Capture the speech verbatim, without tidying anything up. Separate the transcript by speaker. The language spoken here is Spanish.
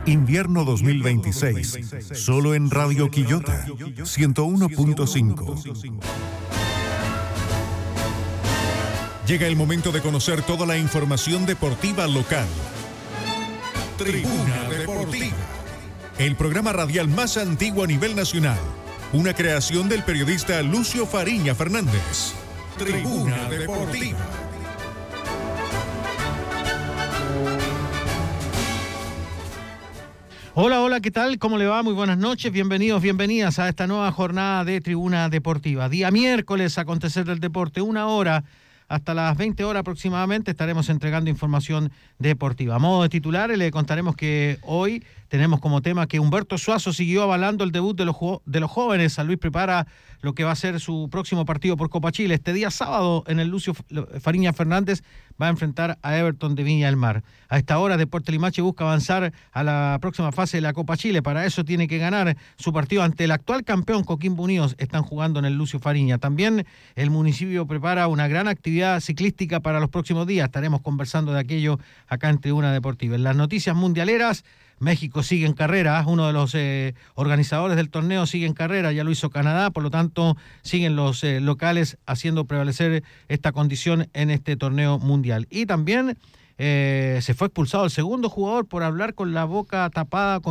Speaker 1: Invierno dos mil veintiséis, solo en Radio Quillota, ciento uno punto cinco. Llega el momento de conocer toda la información deportiva local. Tribuna Deportiva, el programa radial más antiguo a nivel nacional, una creación del periodista Lucio Fariña Fernández. Tribuna Deportiva.
Speaker 2: Hola, hola, ¿qué tal? ¿Cómo le va? Muy buenas noches, bienvenidos, bienvenidas a esta nueva jornada de Tribuna Deportiva. Día miércoles, acontecer del deporte, una hora, hasta las veinte horas aproximadamente estaremos entregando información deportiva. A modo de titulares le contaremos que hoy tenemos como tema que Humberto Suazo siguió avalando el debut de los, de los jóvenes. San Luis prepara lo que va a ser su próximo partido por Copa Chile. Este día sábado en el Lucio Fariña Fernández va a enfrentar a Everton de Viña del Mar. A esta hora Deportes Limache busca avanzar a la próxima fase de la Copa Chile. Para eso tiene que ganar su partido ante el actual campeón Coquimbo Unidos. Están jugando en el Lucio Fariña. También el municipio prepara una gran actividad ciclística para los próximos días. Estaremos conversando de aquello acá en Tribuna Deportiva. En las noticias mundialeras, México sigue en carrera, uno de los eh, organizadores del torneo sigue en carrera, ya lo hizo Canadá, por lo tanto siguen los eh, locales haciendo prevalecer esta condición en este torneo mundial. Y también eh, se fue expulsado el segundo jugador por hablar con la boca tapada con